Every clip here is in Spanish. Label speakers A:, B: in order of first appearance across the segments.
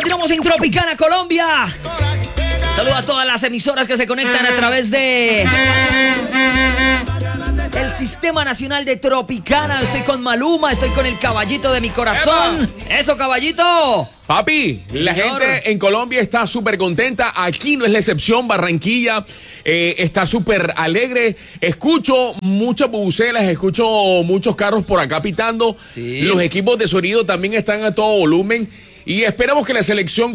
A: Continuamos en Tropicana, Colombia. Saludo a todas las emisoras que se conectan a través de el Sistema Nacional de Tropicana. Estoy con Maluma, estoy con el caballito de mi corazón. ¡Eso, caballito!
B: Papi, la gente en Colombia está súper contenta. Aquí no es la excepción. Barranquilla está súper alegre. Escucho muchas bubucelas, escucho muchos carros por acá pitando.
A: Sí.
B: Los equipos de sonido también están a todo volumen. Y esperamos que la selección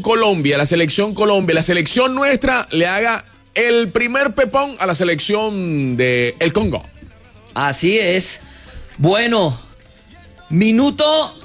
B: nuestra le haga el primer pepón a la selección de el Congo.
A: Así es. Bueno, minuto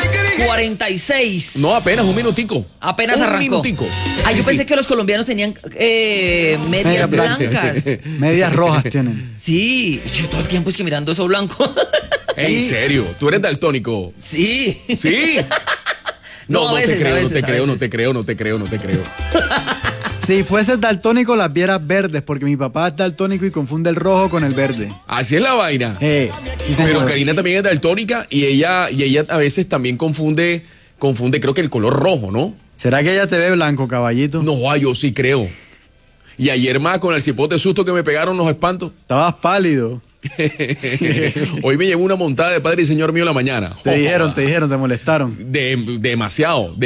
A: 46.
B: No, apenas un minutico.
A: Apenas
B: un
A: arrancó.
B: Minutico.
A: Yo
B: Sí,
A: pensé
B: sí.
A: que los colombianos tenían medias blancas.
C: Medias rojas tienen.
A: Sí, yo todo el tiempo es que mirando eso blanco.
B: En serio, tú eres daltónico.
A: Sí.
B: Sí.
A: No,
B: No
A: a
B: te
A: veces,
B: creo,
A: a
B: no te
A: veces,
B: creo,
A: a
B: no
A: veces.
B: te creo.
C: Si fueses daltónico, las vieras verdes, porque mi papá es daltónico y confunde el rojo con el verde.
B: Así es la vaina.
C: Sí,
B: Pero
C: señor.
B: Karina también es daltónica y ella a veces también confunde creo que el color rojo, ¿no?
C: ¿Será que ella te ve blanco, caballito?
B: No, yo sí creo. Y ayer más con el cipote susto que me pegaron los espantos.
C: Estabas pálido.
B: Hoy me llegó una montada de Padre y Señor mío en la mañana.
C: Te dijeron, te molestaron.
B: Demasiado.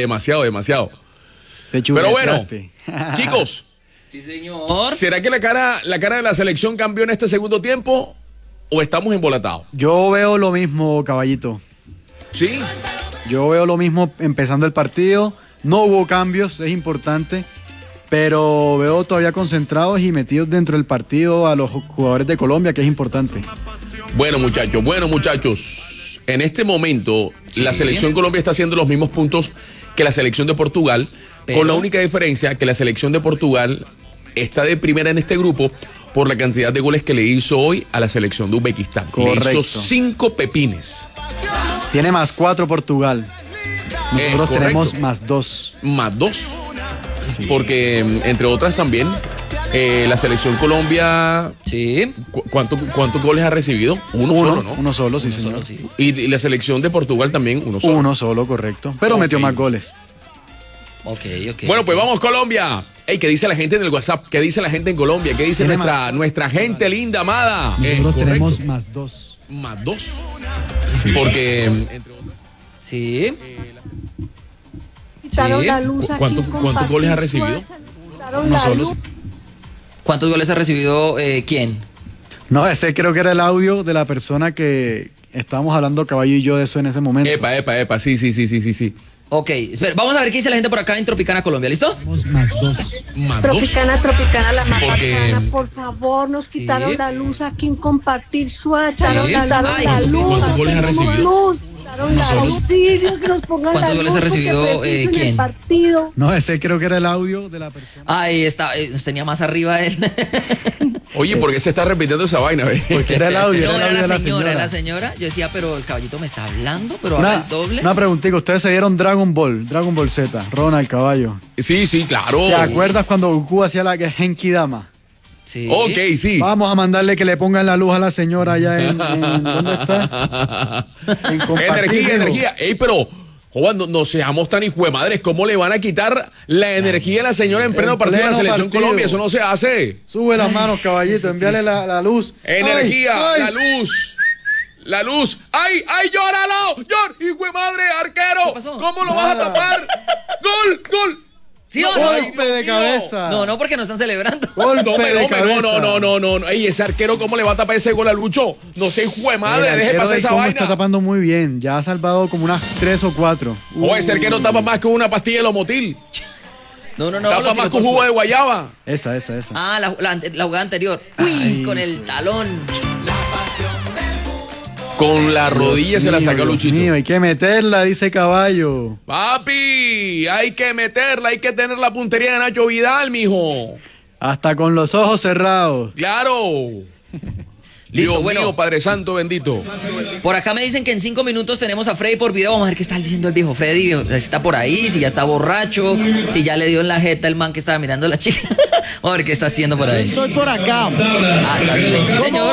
C: Te
B: Pero bueno,
C: chuleteaste.
B: chicos,
A: Sí, señor.
B: ¿será que la cara de la selección cambió en este segundo tiempo o estamos embolatados?
C: Yo veo lo mismo, caballito.
B: ¿Sí?
C: Yo veo lo mismo empezando el partido. No hubo cambios, es importante. Pero veo todavía concentrados y metidos dentro del partido a los jugadores de Colombia, que es importante.
B: Bueno, muchachos, en este momento la selección Colombia está haciendo los mismos puntos que la selección de Portugal,
A: Pero-
B: con la única diferencia que la selección de Portugal está de primera en este grupo por la cantidad de goles que le hizo hoy a la selección de Uzbekistán.
C: Correcto.
B: Le hizo 5 pepines,
C: Tiene +4 Portugal. Nosotros
B: correcto.
C: tenemos +2.
B: más 2. Porque, entre otras también, la selección Colombia,
A: Sí.
B: ¿cuántos goles ha recibido? Uno solo, ¿no?
C: Uno solo, sí, señor.
A: Solo sí.
B: Y la selección de Portugal también, uno solo.
C: Uno solo, correcto. Pero
B: Ok.
C: metió más goles.
A: Ok.
B: Bueno, pues vamos, Colombia. Ey, ¿qué dice la gente en el WhatsApp? ¿Qué dice la gente en Colombia? ¿Qué dice
C: Tiene
B: nuestra gente linda, amada?
C: Nosotros
B: Correcto.
C: tenemos +2.
B: Más 2. Porque, entre otras,
A: Sí.
D: Quitaron
A: Sí.
D: la luz aquí
B: ¿Cuántos
D: con
B: goles ha
D: Patricio,
B: recibido?
D: quitaron
C: Uno
D: la
C: solo.
D: luz.
C: Sí.
A: ¿Cuántos goles ha recibido quién?
C: No, ese creo que era el audio de la persona que estábamos hablando Caballo y yo de eso en ese momento.
B: epa, sí.
A: Ok, espera, vamos a ver qué dice la gente por acá en Tropicana, Colombia, ¿listo?
C: Tenemos +2.
B: Más 2.
D: Tropicana, la más
B: porque-
D: bacana, por favor, nos quitaron
A: Sí.
D: la luz aquí en Compartir Suá, quitaron
A: Sí.
D: la
A: Ay,
D: luz,
B: ¿cuántos goles ha
D: no tenemos
B: recibido?
D: luz, quitaron la auxilio, que nos pongan
A: ¿Cuántos
D: la
A: goles ha
D: luz, porque
A: recibido,
D: preciso en
A: quién?
D: el partido.
C: No, ese creo que era el audio de la persona.
A: Ahí está, nos tenía más arriba él.
B: Oye, ¿por qué se está repitiendo esa vaina? Ve?
C: Porque era el audio,
A: No,
C: era el
A: era
C: audio de
A: la
C: la
A: señora,
C: señora.
A: era la señora. Yo decía, pero el caballito me está hablando, pero ahora
C: Una,
A: el doble.
C: una preguntita, ¿ustedes se vieron Dragon Ball Z, Ronald Caballo?
B: Sí, claro.
C: ¿Te acuerdas cuando Goku hacía la que Genki Dama?
A: Sí.
B: Ok, sí.
C: Vamos a mandarle que le pongan la luz a la señora allá en ¿dónde está? En Compartir, digo.
B: Energía. Ey, pero, Juan, no seamos tan hijuemadres. ¿Cómo le van a quitar la energía a la señora en pleno
C: En
B: partido de la
C: pleno
B: selección
C: partido.
B: Colombia? Eso no se hace.
C: Sube las manos, caballito, envíale la luz.
B: Energía,
C: Ay, ay.
B: la luz. La luz. ¡Ay, llóralo! ¡Hijo de madre, arquero!
A: ¿Qué pasó?
B: ¿Cómo lo vas a tapar? ¡Gol!
A: ¿Sí o no?
B: Ay,
C: Golpe de
B: Dios mío.
C: cabeza.
A: No, porque no están celebrando.
C: Golpe
B: No,
C: de cabeza.
B: no. Ey, ese arquero, ¿cómo le va a tapar ese gol a Lucho? No sé, hijo de madre,
C: El
B: deje
C: arquero
B: pasar
C: de
B: esa
C: Congo
B: vaina.
C: está tapando muy bien. Ya ha salvado como unas 3 o 4.
B: O ese arquero tapa más que una pastilla de Lomotil.
A: No.
B: Tapa
A: lo
B: más
A: tiró
B: que un
A: por
B: jugo
A: fuera.
B: de guayaba.
C: Esa.
A: Ah, la jugada anterior. Uy,
C: Ay.
A: con el talón.
B: Con la rodilla se la saca
C: Dios
B: Luchito.
C: mío, hay que meterla, dice Caballo.
B: Papi, hay que meterla, hay que tener la puntería de Nacho Vidal, mijo.
C: Hasta con los ojos cerrados.
B: Claro.
A: Listo,
B: Dios
A: bueno.
B: mío, Padre Santo bendito.
A: Por acá me dicen que en 5 minutos tenemos a Freddy por video. Vamos a ver qué está diciendo el viejo Freddy. Si está por ahí, si ya está borracho, si ya le dio en la jeta el man que estaba mirando a la chica. Vamos a ver qué está haciendo por ahí.
E: Estoy por acá.
A: Ah, está bien. Sí,
E: ¿Cómo
A: señor.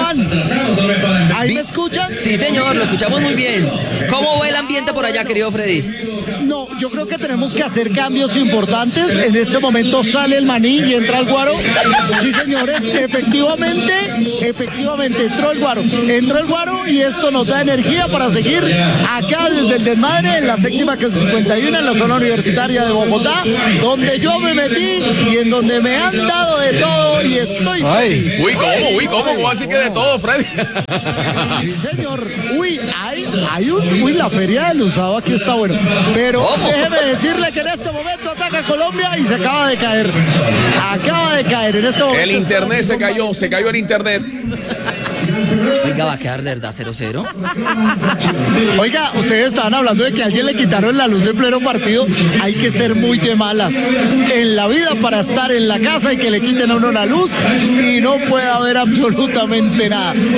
E: van? ¿Ahí
A: Vi-
E: me escuchan?
A: Sí, señor, lo escuchamos muy bien. ¿Cómo va el ambiente por allá, querido Freddy?
E: No, yo creo que tenemos que hacer cambios importantes. En este momento sale el Maní y entra el Guaro. Sí, señores, efectivamente entró el Guaro y esto nos da energía para seguir acá desde el desmadre en la séptima que es 51 en la zona universitaria de Bogotá, donde yo me metí y en donde me han dado de todo y estoy feliz.
B: ¿Cómo así que de todo, Freddy?
E: Sí, señor. La feria del usado aquí está bueno. Pero déjeme decirle que en este momento ataca Colombia y se acaba de caer. En este momento.
B: El internet se cayó el internet.
A: Oiga, va a quedar de verdad 0-0.
E: Oiga, ustedes estaban hablando de que a alguien le quitaron la luz en pleno partido. Hay que ser muy de malas en la vida para estar en la casa y que le quiten a uno la luz y no puede haber absolutamente nada.